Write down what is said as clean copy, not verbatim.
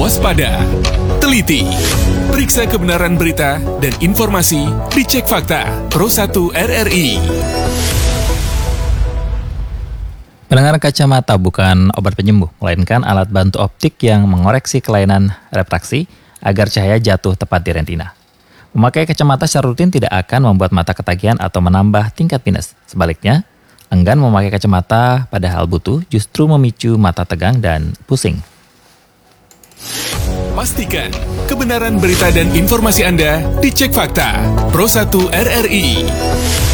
waspada, teliti, periksa kebenaran berita dan informasi, dicek fakta, Pro 1 RRI. Pendengar, kacamata bukan obat penyembuh, melainkan alat bantu optik yang mengoreksi kelainan refraksi agar cahaya jatuh tepat di retina. Memakai kacamata secara rutin tidak akan membuat mata ketagihan atau menambah tingkat minus. Sebaliknya, enggan memakai kacamata padahal butuh justru memicu mata tegang dan pusing. Pastikan kebenaran berita dan informasi Anda dicek fakta, Pro 1 RRI.